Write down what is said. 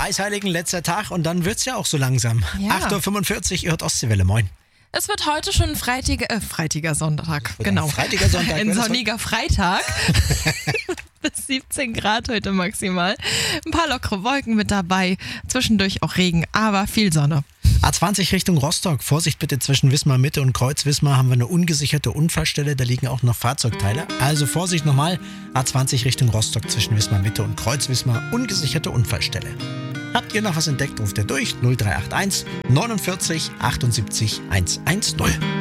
Eisheiligen, letzter Tag und dann wird's ja auch so langsam. Ja. 8.45 Uhr, ihr hört Ostseewelle, moin. Es wird heute schon freitiger Sonntag, genau. Freitiger Sonntag. Ein sonniger Freitag. Bis 17 Grad heute maximal. Ein paar lockere Wolken mit dabei. Zwischendurch auch Regen, aber viel Sonne. A20 Richtung Rostock. Vorsicht bitte, zwischen Wismar Mitte und Kreuz Wismar haben wir eine ungesicherte Unfallstelle. Da liegen auch noch Fahrzeugteile. Also Vorsicht nochmal. A20 Richtung Rostock zwischen Wismar Mitte und Kreuz Wismar. Ungesicherte Unfallstelle. Habt ihr noch was entdeckt, ruft ihr durch 0381 49 78 110.